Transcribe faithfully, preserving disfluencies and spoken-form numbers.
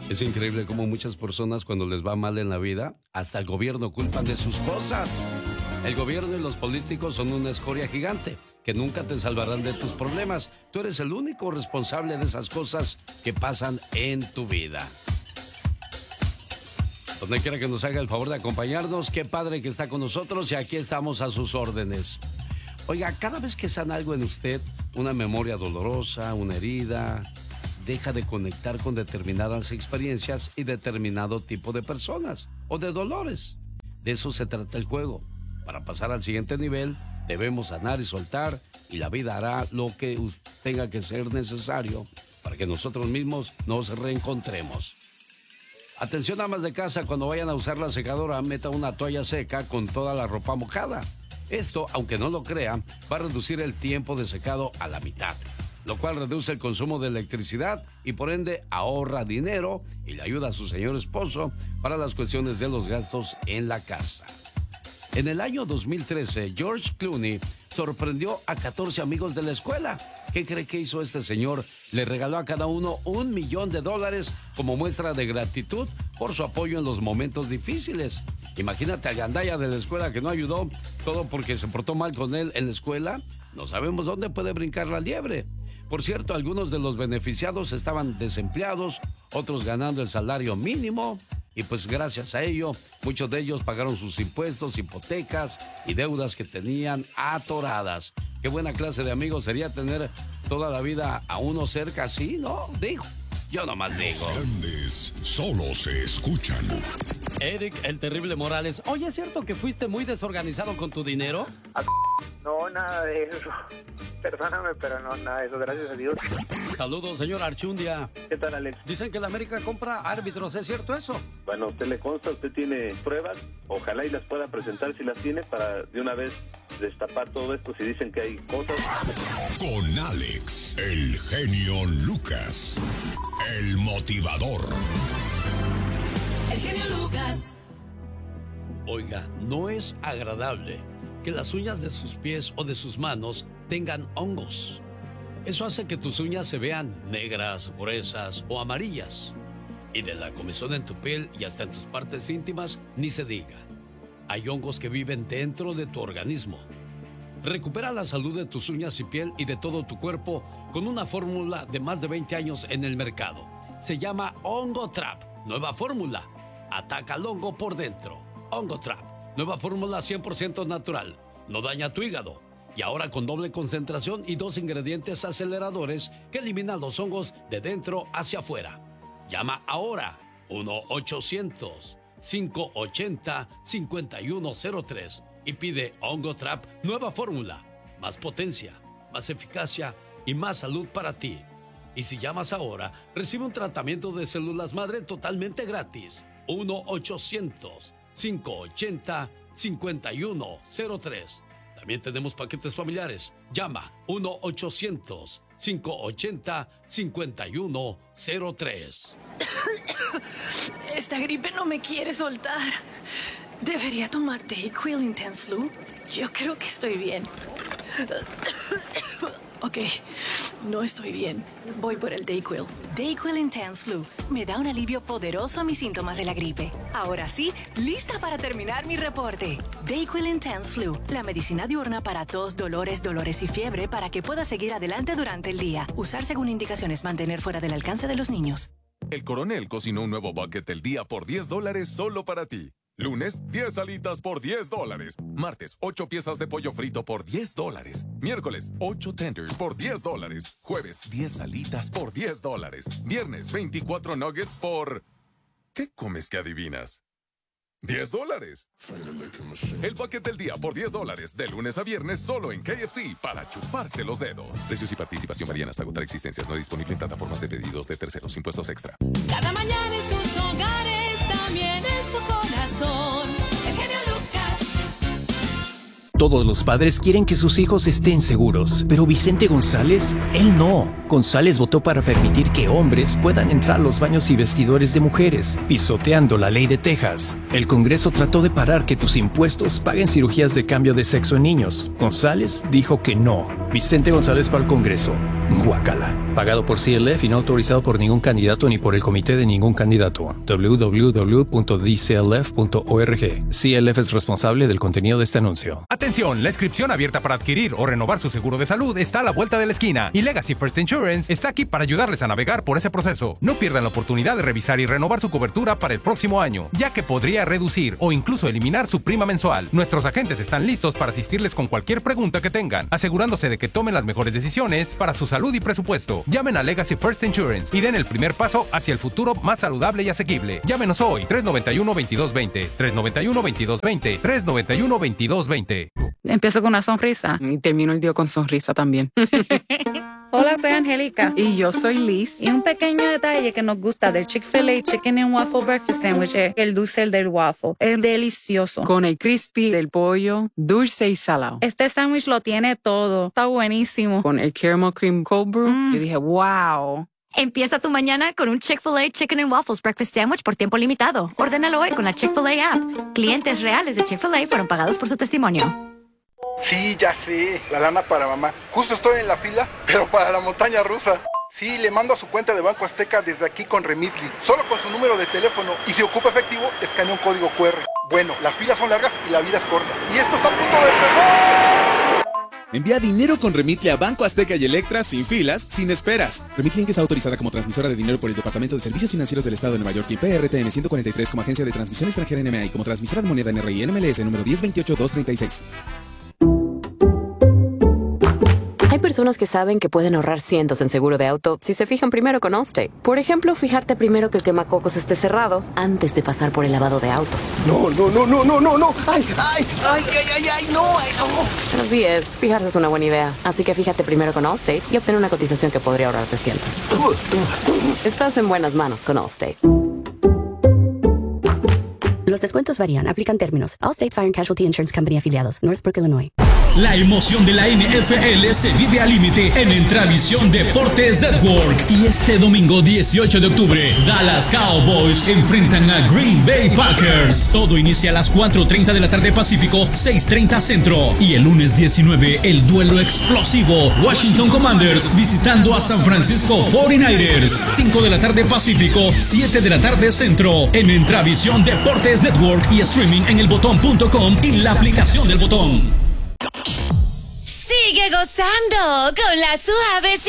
Es increíble cómo muchas personas cuando les va mal en la vida, hasta el gobierno culpan de sus cosas. El gobierno y los políticos son una escoria gigante que nunca te salvarán de tus problemas. Tú eres el único responsable de esas cosas que pasan en tu vida. Donde quiera que nos haga el favor de acompañarnos, qué padre que está con nosotros y aquí estamos a sus órdenes. Oiga, cada vez que sana algo en usted, una memoria dolorosa, una herida, deja de conectar con determinadas experiencias y determinado tipo de personas o de dolores. De eso se trata el juego. Para pasar al siguiente nivel, debemos sanar y soltar y la vida hará lo que tenga que ser necesario para que nosotros mismos nos reencontremos. Atención, amas de casa, cuando vayan a usar la secadora, meta una toalla seca con toda la ropa mojada. Esto, aunque no lo crean, va a reducir el tiempo de secado a la mitad, lo cual reduce el consumo de electricidad y por ende ahorra dinero y le ayuda a su señor esposo para las cuestiones de los gastos en la casa. En el año dos mil trece, George Clooney sorprendió a catorce amigos de la escuela. ¿Qué cree que hizo este señor? Le regaló a cada uno un millón de dólares como muestra de gratitud por su apoyo en los momentos difíciles. Imagínate al gandalla de la escuela que no ayudó, todo porque se portó mal con él en la escuela. No sabemos dónde puede brincar la liebre. Por cierto, algunos de los beneficiados estaban desempleados, otros ganando el salario mínimo. Y pues gracias a ello, muchos de ellos pagaron sus impuestos, hipotecas y deudas que tenían atoradas. Qué buena clase de amigos sería tener toda la vida a uno cerca así, ¿no? Digo, yo nomás digo. Grandes solo se escuchan. Eric, el terrible Morales. Oye, ¿es cierto que fuiste muy desorganizado con tu dinero? No, nada de eso. Perdóname, pero no, nada de eso, gracias a Dios. Saludos, señor Archundia. ¿Qué tal, Alex? Dicen que la América compra árbitros, ¿es cierto eso? Bueno, a usted le consta, usted tiene pruebas, ojalá y las pueda presentar si las tiene para de una vez destapar todo esto si dicen que hay cosas. Con Alex, el genio Lucas, el motivador. El genio Lucas. Oiga, no es agradable que las uñas de sus pies o de sus manos tengan hongos. Eso hace que tus uñas se vean negras, gruesas o amarillas. Y de la comezón en tu piel y hasta en tus partes íntimas, ni se diga. Hay hongos que viven dentro de tu organismo. Recupera la salud de tus uñas y piel y de todo tu cuerpo con una fórmula de más de veinte años en el mercado. Se llama Hongo Trap. Nueva fórmula. Ataca al hongo por dentro. Hongo Trap. Nueva fórmula cien por ciento natural. No daña tu hígado. Y ahora con doble concentración y dos ingredientes aceleradores que eliminan los hongos de dentro hacia afuera. Llama ahora uno ochocientos, cinco ochenta, cincuenta y uno cero tres y pide Hongo Trap nueva fórmula. Más potencia, más eficacia y más salud para ti. Y si llamas ahora, recibe un tratamiento de células madre totalmente gratis. uno ochocientos, cinco ochenta, cincuenta y uno cero tres. También tenemos paquetes familiares. Llama uno ochocientos, cinco ochenta, cincuenta y uno cero tres. Esta gripe no me quiere soltar. ¿Debería tomar Dayquil Intense Flu? Yo creo que estoy bien. Ok, no estoy bien. Voy por el Dayquil. Dayquil Intense Flu me da un alivio poderoso a mis síntomas de la gripe. Ahora sí, lista para terminar mi reporte. Dayquil Intense Flu, la medicina diurna para tos, dolores, dolores y fiebre para que puedas seguir adelante durante el día. Usar según indicaciones, mantener fuera del alcance de los niños. El Coronel cocinó un nuevo bucket del día por diez dólares solo para ti. Lunes, diez alitas por diez dólares. Martes, ocho piezas de pollo frito por diez dólares. Miércoles, ocho tenders por diez dólares. Jueves, diez alitas por diez dólares. Viernes, veinticuatro nuggets por... ¿Qué comes que adivinas? diez dólares. El paquete del día por diez dólares. De lunes a viernes solo en K F C para chuparse los dedos. Precios y participación varían hasta agotar existencias. No disponible en plataformas de pedidos de terceros. Impuestos extra. Cada mañana en sus hogares, también en su corazón. El genio Lucas. Todos los padres quieren que sus hijos estén seguros, pero Vicente González, él no. González votó para permitir que hombres puedan entrar a los baños y vestidores de mujeres, pisoteando la ley de Texas. El Congreso trató de parar que tus impuestos paguen cirugías de cambio de sexo en niños. González dijo que no. Vicente González para el Congreso. Guácala. Pagado por C L F y no autorizado por ningún candidato ni por el comité de ningún candidato. doble u doble u doble u punto d c l f punto org. C L F es responsable del contenido de este anuncio. Atención, la inscripción abierta para adquirir o renovar su seguro de salud está a la vuelta de la esquina y Legacy First Insurance está aquí para ayudarles a navegar por ese proceso. No pierdan la oportunidad de revisar y renovar su cobertura para el próximo año, ya que podría reducir o incluso eliminar su prima mensual. Nuestros agentes están listos para asistirles con cualquier pregunta que tengan, asegurándose de que tomen las mejores decisiones para su salud y presupuesto. Llamen a Legacy First Insurance y den el primer paso hacia el futuro más saludable y asequible. Llámenos hoy, tres nueve uno, veintidós veinte, tres nueve uno, veintidós veinte, tres nueve uno, veintidós veinte. Empiezo con una sonrisa y termino el día con sonrisa también. Hola, soy Angélica. Y yo soy Liz. Y un pequeño detalle que nos gusta del Chick-fil-A Chicken and Waffle Breakfast Sandwich es el dulce del waffle. Es delicioso. Con el crispy del pollo, dulce y salado. Este sándwich lo tiene todo. Está buenísimo. Con el caramel cream cold brew, mm. yo dije, wow. Empieza tu mañana con un Chick-fil-A Chicken and Waffles Breakfast Sandwich por tiempo limitado. Ordénalo hoy con la Chick-fil-A app. Clientes reales de Chick-fil-A fueron pagados por su testimonio. Sí, ya sé, la lana para mamá. Justo estoy en la fila, pero para la montaña rusa. Sí, le mando a su cuenta de Banco Azteca desde aquí con Remitly, solo con su número de teléfono. Y si ocupa efectivo, escanea un código cu erre. Bueno, las filas son largas y la vida es corta. Y esto está a punto de empezar. Envía dinero con Remitly a Banco Azteca y Electra sin filas, sin esperas. Remitly está autorizada como transmisora de dinero por el Departamento de Servicios Financieros del Estado de Nueva York y P R T N ciento cuarenta y tres como agencia de transmisión extranjera N M A y como transmisora de moneda N R I N M L S número diez veintiocho dos treinta y seis. Hay personas que saben que pueden ahorrar cientos en seguro de auto si se fijan primero con Allstate. Por ejemplo, fijarte primero que el quemacocos esté cerrado antes de pasar por el lavado de autos. No, no, no, no, no, no, no. Ay, ay, ay, ay, ay, ay, no, ay, no. Así es, fijarse es una buena idea. Así que fíjate primero con Allstate y obtén una cotización que podría ahorrarte cientos. Estás en buenas manos con Allstate. Los descuentos varían, aplican términos. Allstate Fire and Casualty Insurance Company afiliados, Northbrook, Illinois. La emoción de la N F L se vive al límite en Entravisión Deportes Network. Y este domingo dieciocho de octubre, Dallas Cowboys enfrentan a Green Bay Packers. Todo inicia a las cuatro treinta de la tarde Pacífico, seis treinta Centro. Y el lunes diecinueve, el duelo explosivo, Washington Commanders visitando a San Francisco cuarenta y nueve ers. cinco de la tarde Pacífico, siete de la tarde Centro. En Entravisión Deportes Network y streaming en el botón punto com y la aplicación del Botón. Sigue gozando con la suavecita.